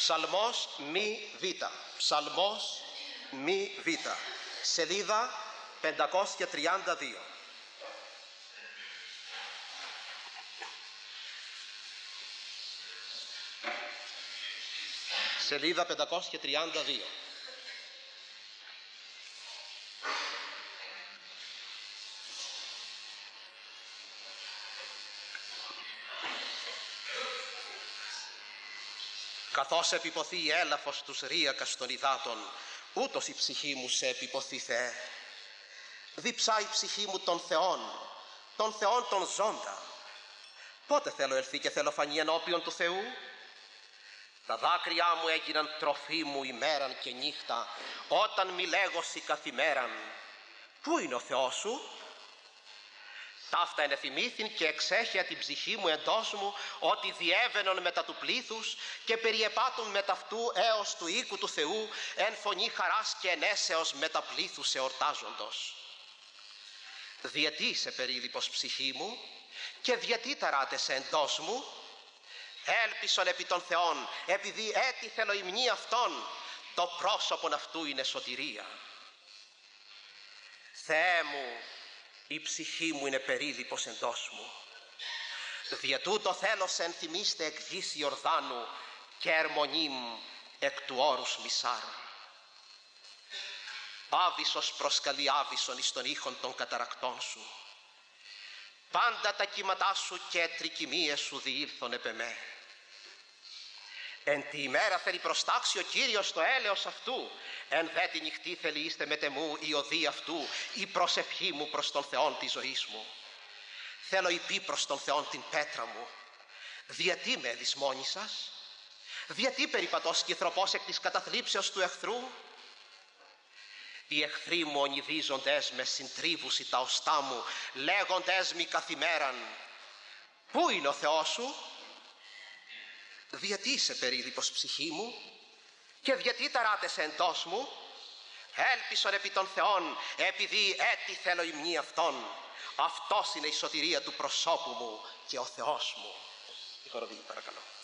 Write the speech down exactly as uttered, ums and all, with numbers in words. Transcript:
Ψαλμός μη β. Ψαλμός μη β. Σελίδα πεντακόσια τριάντα δύο. Σελίδα πεντακόσια τριάντα δύο. Καθώς επιποθεί η έλαφος τους ρίακας των υδάτων, ούτως η ψυχή μου σε επιποθεί, Θεέ. Διψά η ψυχή μου των Θεών, των Θεών των ζώντα. Πότε θέλω ελθεί και θέλω φανεί ενώπιον του Θεού? Τα δάκρυά μου έγιναν τροφή μου ημέραν και νύχτα, όταν μη λέγωσι καθημέραν, πού είναι ο Θεός σου? Ταύτα ενεθυμήθην και εξέχεια την ψυχή μου εντός μου, ότι διέβαινον μετά του πλήθους και περιεπάτουν μετά αυτού έως του οίκου του Θεού, εν φωνή χαράς και ενέσεως μετά πλήθους εορτάζοντος. Διετί είσαι περίληπος ψυχή μου και διετί ταράτεσαι εντός μου? Έλπισον επί των Θεών, επειδή έτι θέλω υμνή αυτόν, το πρόσωπον αυτού είναι σωτηρία. Θεέ μου, η ψυχή μου είναι περίληπος εντός μου. Δια τούτο θέλω σε ενθυμίστε εκ γης Ιορδάνου και ερμονήμ εκ του όρους Μισάρ. Άβυσσος προσκαλεί άβυσσον εις των ήχων των καταρακτών σου. Πάντα τα κύματά σου και τρικυμίες σου διήλθον επ' εμέ. Εν τη ημέρα θέλει προστάξει ο Κύριος το έλεος αυτού, εν δε τη νυχτή θέλει είστε μετεμού η οδή αυτού, η προσευχή μου προς τον Θεόν της ζωής μου. Θέλω υπή προς τον Θεόν την πέτρα μου. Διατί με ελισμόνησας? Διατί περιπατώ σκυθροπός εκ της καταθλίψεως του εχθρού? Οι εχθροί μου ονειδίζοντες με συντρίβουσι τα οστά μου, λέγοντες μη καθημέραν, πού είναι ο Θεός σου? Διατί είσαι περίληπος ψυχή μου και διατί ταράτεσαι εντός μου? Έλπισον επί των Θεών, επειδή έτι θέλω υμνή αυτόν. Αυτός είναι η σωτηρία του προσώπου μου και ο Θεός μου. Η χοροδή, παρακαλώ.